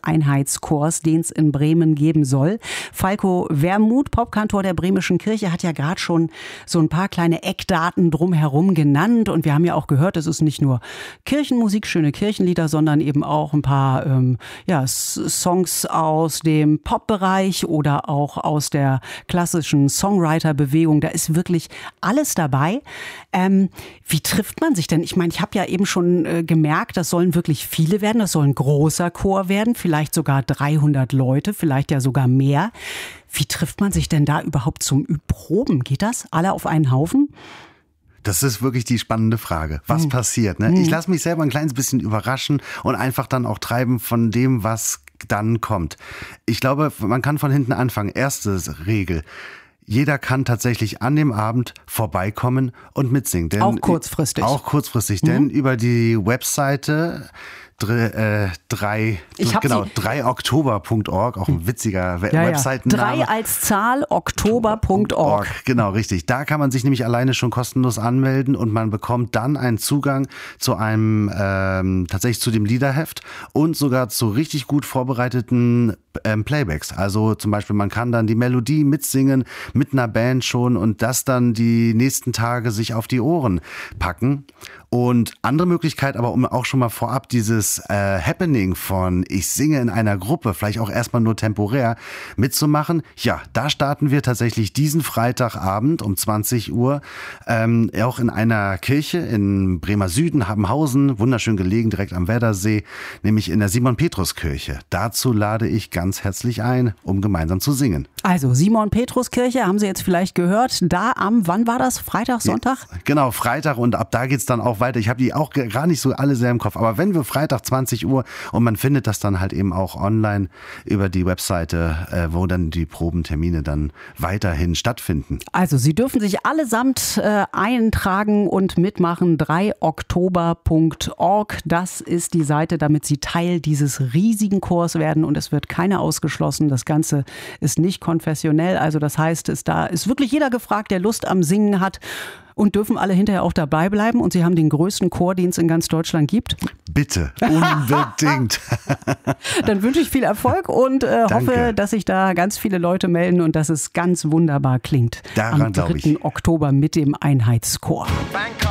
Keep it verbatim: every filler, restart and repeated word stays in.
Einheitschors, den es in Bremen geben soll. Falco Wermuth, Popkantor der Bremischen Kirche, hat ja gerade schon so ein paar kleine Eckdaten drumherum genannt. Und wir haben ja auch gehört, es ist nicht nur Kirchenmusik, schöne Kirchenlieder, sondern eben auch ein paar ähm, ja, Songs aus dem Popbereich oder auch aus der klassischen Songwriter-Bewegung. Da ist wirklich alles dabei. Ähm, wie trifft man sich denn? Ich meine, ich habe ja eben schon äh, gemerkt, das sollen wirklich viele werden. Das soll ein großer Chor werden, vielleicht sogar dreihundert Leute, vielleicht ja sogar mehr. Wie trifft man sich denn da überhaupt zum Proben? Geht das? Alle auf einen Haufen? Das ist wirklich die spannende Frage. Was hm. passiert? Ne? Hm. Ich lasse mich selber ein kleines bisschen überraschen und einfach dann auch treiben von dem, was dann kommt. Ich glaube, man kann von hinten anfangen. Erste Regel. Jeder kann tatsächlich an dem Abend vorbeikommen und mitsingen. Denn auch kurzfristig. Auch kurzfristig, mhm. denn über die Webseite Drei, äh, drei, genau, drei oktober punkt org, auch ein witziger ja, Webseitenname. drei als Zahl, oktober punkt org. Genau, richtig. Da kann man sich nämlich alleine schon kostenlos anmelden und man bekommt dann einen Zugang zu einem, ähm, tatsächlich zu dem Liederheft und sogar zu richtig gut vorbereiteten ähm, Playbacks. Also zum Beispiel, man kann dann die Melodie mitsingen mit einer Band schon und das dann die nächsten Tage sich auf die Ohren packen. Und andere Möglichkeit, aber um auch schon mal vorab dieses äh, Happening von ich singe in einer Gruppe, vielleicht auch erstmal nur temporär mitzumachen. Ja, da starten wir tatsächlich diesen Freitagabend um zwanzig Uhr ähm, auch in einer Kirche in Bremer Süden, Habenhausen, wunderschön gelegen, direkt am Werdersee, nämlich in der Simon-Petrus-Kirche. Dazu lade ich ganz herzlich ein, um gemeinsam zu singen. Also Simon-Petrus-Kirche, haben Sie jetzt vielleicht gehört, da am, wann war das? Freitag, Sonntag? Ja, genau, Freitag und ab da geht's dann auch weiter. Ich habe die auch gar nicht so alle sehr im Kopf. Aber wenn wir Freitag zwanzig Uhr und man findet das dann halt eben auch online über die Webseite, äh, wo dann die Probentermine dann weiterhin stattfinden. Also Sie dürfen sich allesamt äh, eintragen und mitmachen. drei oktober punkt org, das ist die Seite, damit Sie Teil dieses riesigen Chors werden und es wird keiner ausgeschlossen. Das Ganze ist nicht konfessionell, also das heißt, es, da ist wirklich jeder gefragt, der Lust am Singen hat. Und dürfen alle hinterher auch dabei bleiben und Sie haben den größten Chor, den es in ganz Deutschland gibt? Bitte, unbedingt. Dann wünsche ich viel Erfolg und äh, hoffe, dass sich da ganz viele Leute melden und dass es ganz wunderbar klingt. Daran am dritten Oktober mit dem Einheitschor.